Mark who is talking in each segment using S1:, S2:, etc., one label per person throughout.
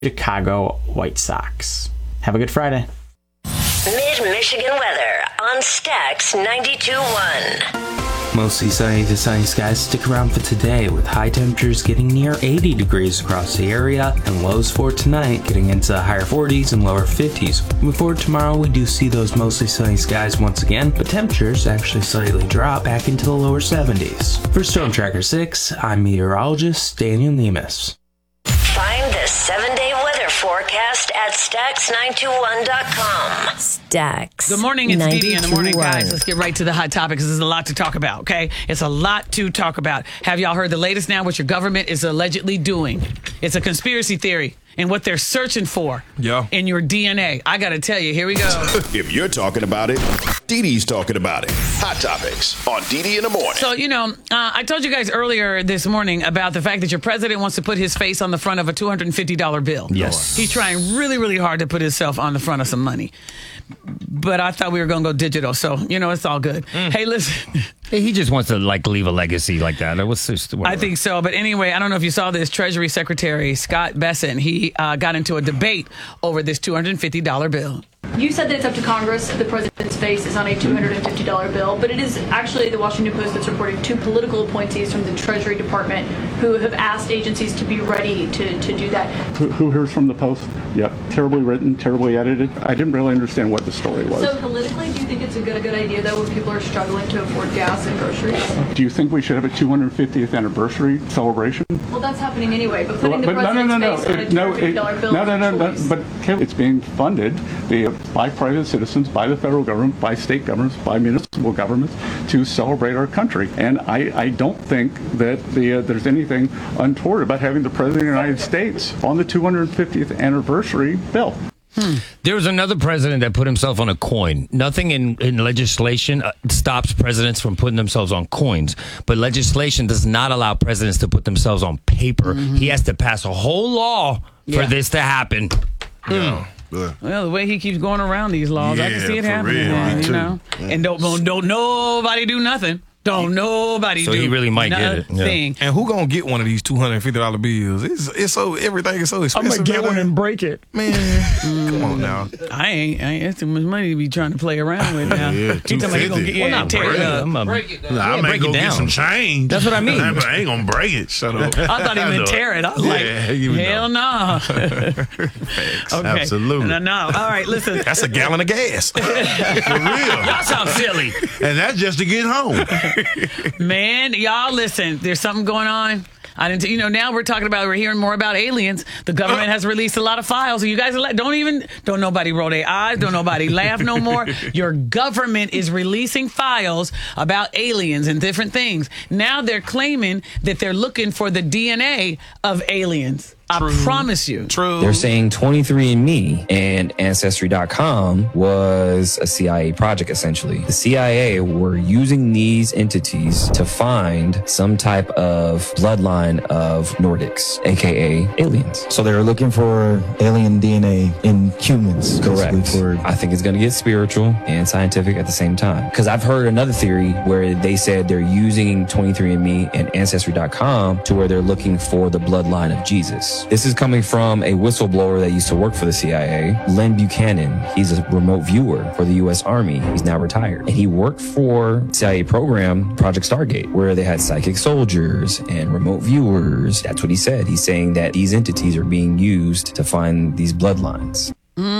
S1: Chicago White Sox. Have a good Friday.
S2: Mid-Michigan weather on Stax 92.1.
S1: Mostly sunny to sunny skies stick around for today, with high temperatures getting near 80 degrees across the area, and lows for tonight getting into the higher 40s and lower 50s. Moving forward tomorrow, we do see those mostly sunny skies once again, but temperatures actually slightly drop back into the lower 70s. For Storm Tracker 6, I'm meteorologist Daniel Nemes.
S2: Find the 7-day weather forecast at Stax921.com.
S3: Stax.
S4: Good morning, it's Dee in the morning,
S3: 92.1.
S4: guys. Let's get right to the hot topics. There's a lot to talk about, okay? It's a lot to talk about. Have y'all heard the latest now, what your government is allegedly doing? It's a conspiracy theory and what they're searching for in your DNA. I got to tell you, here we go.
S5: If you're talking about it, Dee Dee's talking about it. Hot Topics on Dee Dee in the morning.
S4: So, I told you guys earlier this morning about the fact that your president wants to put his face on the front of a $250 bill.
S1: Yes.
S4: He's trying really, really hard to put himself on the front of some money. But I thought we were going to go digital, so, it's all good. Hey, listen.
S6: He just wants to, leave a legacy like that.
S4: I think so. But anyway, I don't know if you saw this. Treasury Secretary Scott Bessent, he got into a debate over this $250 bill.
S7: You said that it's up to Congress. The president's face is on a $250 bill, but it is actually the Washington Post that's reporting 2 political appointees from the Treasury Department who have asked agencies to be ready to do that.
S8: Who hears from the Post? Yep. Terribly written, terribly edited. I didn't really understand what the story was.
S7: So politically, do you think it's a good idea, though, when people are struggling to afford gas and groceries?
S8: Do you think we should have a 250th anniversary celebration?
S7: Well, that's happening anyway, but putting the president's face on a $250 bill is a choice.
S8: But it's being funded by private citizens, by the federal government, by state governments, by municipal governments to celebrate our country. And I don't think that there's anything untoward about having the President of the United States on the 250th anniversary bill.
S6: There was another president that put himself on a coin. Nothing in legislation stops presidents from putting themselves on coins, but legislation does not allow presidents to put themselves on paper. He has to pass a whole law for this to happen.
S4: Well, the way he keeps going around these laws, I can see it happening. And don't nobody do nothing. Don't nobody do
S6: So he really might get it. Yeah.
S9: And who gonna get one of these $250 bills? It's so everything is so expensive.
S6: I'm gonna get one and break it,
S9: man. Come on now.
S4: I ain't. That's too much money to be trying to play around with now.
S9: Yeah,
S4: He talking about he gonna get tear it up.
S9: Break it down. I may go get some change.
S6: That's what I mean.
S9: But I ain't gonna break it. Shut up.
S4: I thought he meant tear it. I was hell no. Okay.
S9: Absolutely.
S4: No. All right, listen.
S9: That's a gallon of gas. For real.
S6: That sounds silly.
S9: And that's just to get home.
S4: Man, y'all listen. There's something going on. Now we're hearing more about aliens. The government has released a lot of files. You guys don't nobody roll their eyes. Don't nobody laugh no more. Your government is releasing files about aliens and different things. Now they're claiming that they're looking for the DNA of aliens. True. I promise you.
S9: True.
S10: They're saying 23andMe and Ancestry.com was a CIA project, essentially. The CIA were using these entities to find some type of bloodline of Nordics, aka aliens.
S11: So they're looking for alien DNA in humans.
S10: Correct. I think it's going to get spiritual and scientific at the same time. Because I've heard another theory where they said they're using 23andMe and Ancestry.com to where they're looking for the bloodline of Jesus. This is coming from a whistleblower that used to work for the CIA, Len Buchanan. He's a remote viewer for the U.S. Army. He's now retired. And he worked for CIA program Project Stargate, where they had psychic soldiers and remote viewers. That's what he said. He's saying that these entities are being used to find these bloodlines.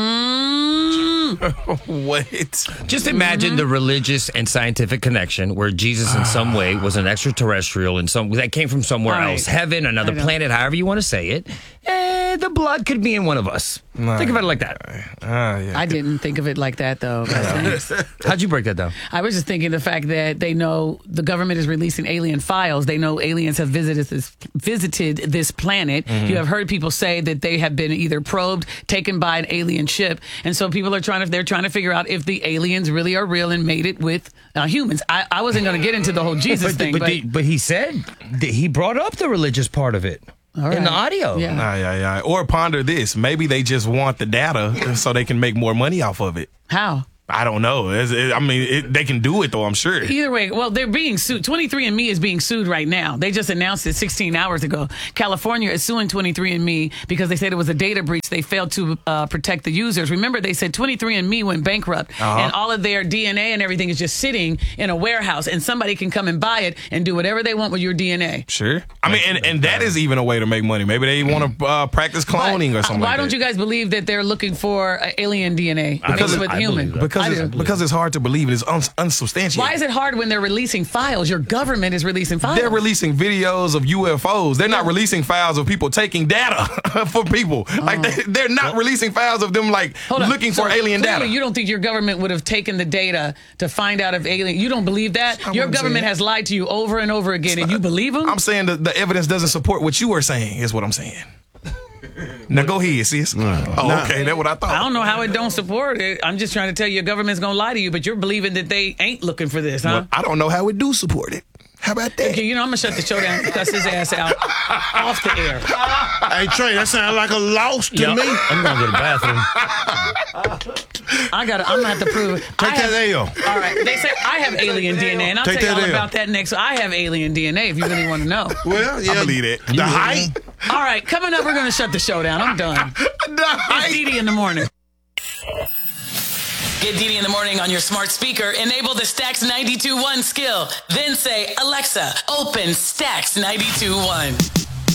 S9: Wait.
S6: Just imagine the religious and scientific connection where Jesus in some way was an extraterrestrial that came from somewhere else, heaven, another planet, however you want to say it. The blood could be in one of us. Think about it like that.
S4: I didn't think of it like that, though.
S6: How'd you break that down?
S4: I was just thinking the fact that they know the government is releasing alien files. They know aliens have visited this planet. You have heard people say that they have been either probed, taken by an alien ship, and so people are trying to figure out if the aliens really are real and made it with humans. I wasn't going to get into the whole Jesus thing,
S6: but he said he brought up the religious part of it. In the audio.
S9: Yeah. Or ponder this. Maybe they just want the data so they can make more money off of it.
S4: How?
S9: I don't know. They can do it, though, I'm sure.
S4: Either way, well, they're being sued. 23andMe is being sued right now. They just announced it 16 hours ago. California is suing 23andMe because they said it was a data breach. They failed to protect the users. Remember, they said 23andMe went bankrupt, and all of their DNA and everything is just sitting in a warehouse, and somebody can come and buy it and do whatever they want with your DNA.
S9: Sure. I mean, and that is even a way to make money. Maybe they want to practice cloning or something like that.
S4: Why don't you guys believe that they're looking for alien DNA
S9: because
S4: with human?
S9: Because it's hard to believe. It is unsubstantiated.
S4: Why is it hard when they're releasing files? Your government is releasing files.
S9: They're releasing videos of UFOs. They're not releasing files of people taking data for people. Like they're not releasing files of them looking for alien data.
S4: You don't think your government would have taken the data to find out if alien? You don't believe that? Your government has lied to you over and over again, and you believe them?
S9: I'm saying that the evidence doesn't support what you are saying. Is what I'm saying. Now go ahead, sis. Okay, that's what I thought.
S4: I don't know how it don't support it. I'm just trying to tell you your government's going to lie to you, but you're believing that they ain't looking for this, huh?
S9: Well, I don't know how it do support it. How about that?
S4: Okay, I'm going to shut the show down and cuss his ass out off the air.
S3: Hey, Trey, that sounds like a loss to me.
S6: I'm going to the bathroom.
S4: I'm going to have to prove it.
S3: Take that L.
S4: All right. They say I have alien DNA, and I'll tell you all about that next. I have alien DNA if you really want to know.
S3: Well, yeah.
S9: I believe it.
S3: The height?
S4: All right. Coming up, we're going to shut the show down. I'm done. It's Didi in the morning. Get Didi in the morning on your smart speaker. Enable the Stax 92.1 skill. Then say, Alexa, open Stax 92.1.